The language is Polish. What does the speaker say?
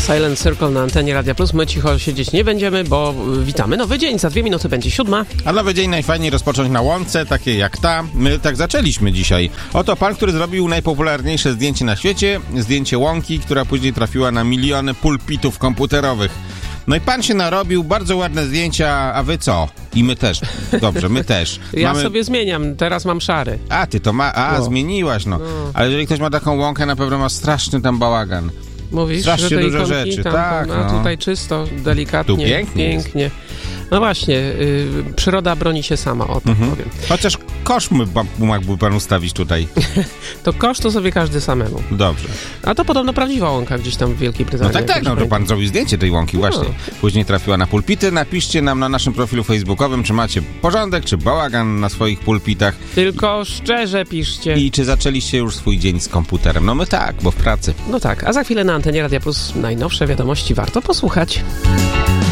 Silent Circle na antenie Radia Plus. My cicho siedzieć nie będziemy, bo witamy nowy dzień. Za 2 minuty będzie 7. A nowy dzień najfajniej rozpocząć na łące, takie jak ta. My tak zaczęliśmy dzisiaj. Oto pan, który zrobił najpopularniejsze zdjęcie na świecie. Zdjęcie łąki, która później trafiła na miliony pulpitów komputerowych. No i pan się narobił, bardzo ładne zdjęcia, a wy co? I my też. Dobrze, my też. Ja sobie zmieniam, teraz mam szary. A, ty to zmieniłaś, no. Ale jeżeli ktoś ma taką łąkę, na pewno ma straszny tam bałagan. Mówisz, strasznie że te dużo ikonki rzeczy, tam, tak. a tutaj czysto, delikatnie, tu pięknie. No właśnie, przyroda broni się sama, o tak powiem. Chociaż kosz mógłby pan ustawić tutaj. To kosz to sobie każdy samemu. Dobrze. A to podobno prawdziwa łąka gdzieś tam w Wielkiej Brytanii. No tak, no to pan zrobił zdjęcie tej łąki, właśnie. Później trafiła na pulpity. Napiszcie nam na naszym profilu facebookowym, czy macie porządek, czy bałagan na swoich pulpitach. Tylko szczerze piszcie. I czy zaczęliście już swój dzień z komputerem? No my tak, bo w pracy. No tak, a za chwilę na antenie Radia Plus najnowsze wiadomości warto posłuchać.